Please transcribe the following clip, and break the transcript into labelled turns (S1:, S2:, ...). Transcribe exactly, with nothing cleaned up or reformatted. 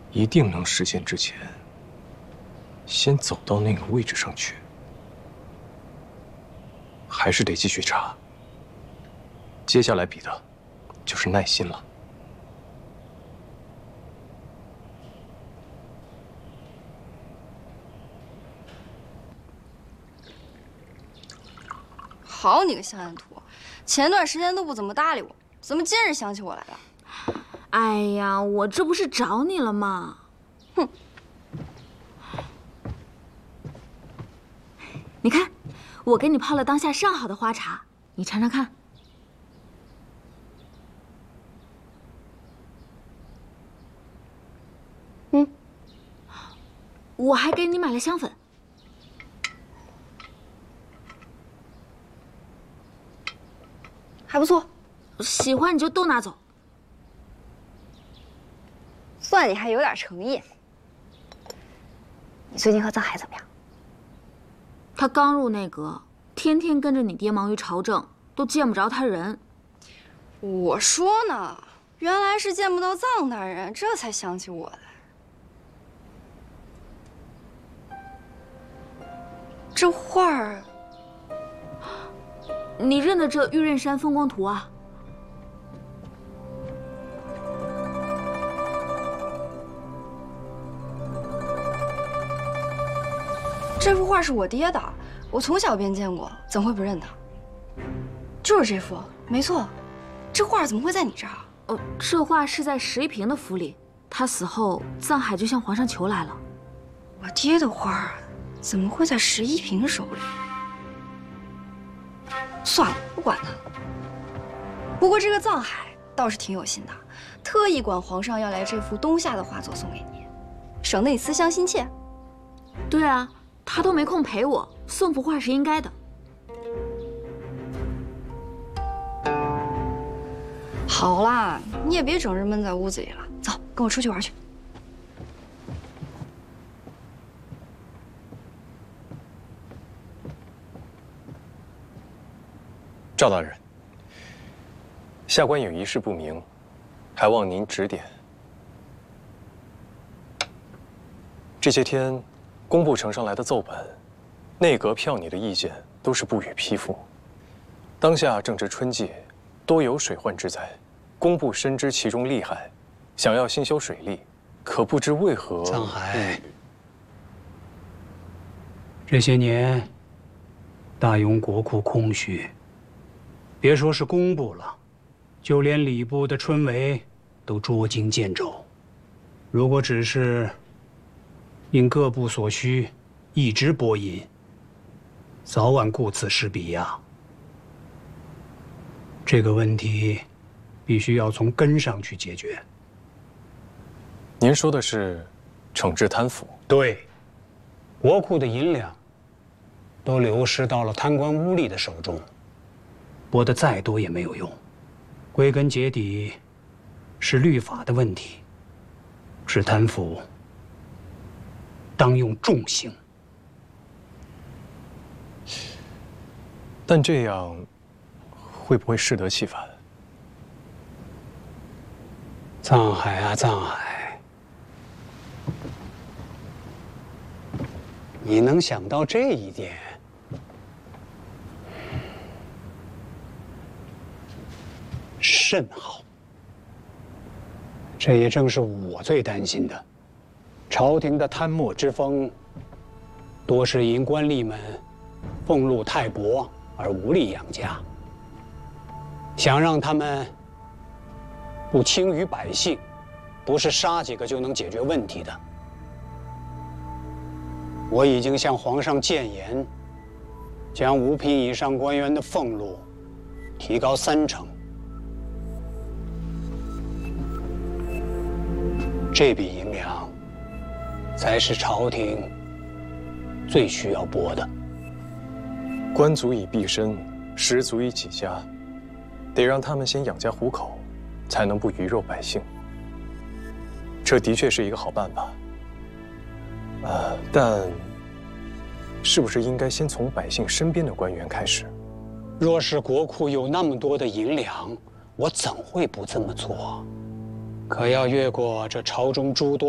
S1: 一定能实现之前，先走到那个位置上去。还是得继续查。接下来比的，就是耐心了。
S2: 好你个香烟图，前段时间都不怎么搭理我，怎么今日想起我来了？
S3: 哎呀，我这不是找你了吗？
S2: 哼！
S3: 你看，我给你泡了当下上好的花茶，你尝尝看。
S2: 嗯，
S3: 我还给你买了香粉。
S2: 还不错，
S3: 喜欢你就都拿走。
S2: 算你还有点诚意。你最近和藏海怎么样？
S3: 他刚入内阁，天天跟着你爹忙于朝政，都见不着他人。
S2: 我说呢，原来是见不到藏大人，这才想起我来。这画儿。
S3: 你认得这玉刃山风光图啊？
S2: 这幅画是我爹的，我从小便见过，怎会不认他？就是这幅，没错。这画怎么会在你这儿？
S3: 哦，这画是在石一平的府里，他死后，藏海就向皇上求来了。
S2: 我爹的画怎么会在石一平手里？ 算了，不管他。不过这个藏海倒是挺有心的，特意管皇上要来这幅冬夏的画作送给你，省得你思乡心切。
S3: 对啊，他都没空陪我，送幅画是应该的。
S2: 好啦，你也别整日闷在屋子里了，走，跟我出去玩去。
S1: 赵大人，下官有一事不明，还望您指点。这些天，工部呈上来的奏本，内阁票拟的意见都是不予批复。当下正值春季，多有水患之灾，工部深知其中利害，想要兴修水利，可不知为何。
S4: 藏海，这些年，大庸国库空虚。 别说是工部了，就连礼部的春闱都捉襟见肘。如果只是因各部所需，一直拨银，早晚顾此失彼呀。这个问题必须要从根上去解决。
S1: 您说的是惩治贪腐？
S4: 对，国库的银两都流失到了贪官污吏的手中。 拨得再多也没有用，归根结底是律法的问题。治贪腐当用重刑。
S1: 但这样会不会适得其反？
S4: 藏海啊，藏海，你能想到这一点？ 甚好，这也正是我最担心的。朝廷的贪墨之风，多是因官吏们俸禄太薄而无力养家。想让他们不轻于百姓，不是杀几个就能解决问题的。我已经向皇上谏言，将五品以上官员的俸禄提高三成。 这笔银两，才是朝廷最需要拨的。
S1: 官足以庇身，食足以给家，得让他们先养家糊口，才能不鱼肉百姓。这的确是一个好办法。呃，但是不是应该先从百姓身边的官员开始？
S4: 若是国库有那么多的银两，我怎会不这么做？可要越过这朝中诸多